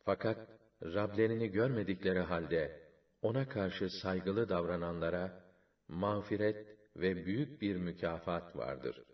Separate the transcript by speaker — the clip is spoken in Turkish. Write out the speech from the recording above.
Speaker 1: Fakat Rablerini görmedikleri halde ona karşı saygılı davrananlara mağfiret ve büyük bir mükafat vardır.